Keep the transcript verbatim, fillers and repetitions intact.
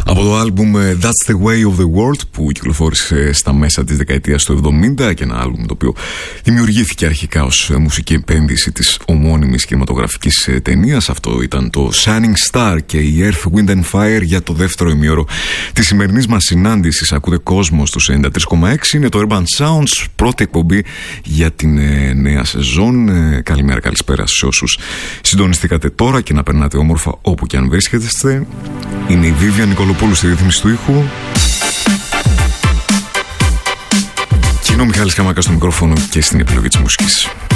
Από το άλμπουμ That's the Way of the World που κυκλοφόρησε στα μέσα της δεκαετίας του εβδομήντα και ένα άλμπουμ το οποίο δημιουργήθηκε αρχικά ως μουσική επένδυση της ομώνυμης κινηματογραφικής ταινίας. Αυτό ήταν το Shining Star και η Earth, Wind and Fire για το δεύτερο ημίωρο της σημερινής μας συνάντησης. Ακούτε κόσμο στους ενενήντα τρία κόμμα έξι, είναι το Urban Sounds, πρώτη εκπομπή για την ε, νέα σεζόν. Ε, καλημέρα, καλησπέρα σε όσους συντονιστήκατε τώρα και να περνάτε όμορφα όπου και αν βρίσκεστε. Είναι η Βίβια Νικολοπούλου στη ρύθμιση του ήχου και είναι ο Μιχάλης Καμάκας στο μικρόφωνο και στην επιλογή της μουσικής.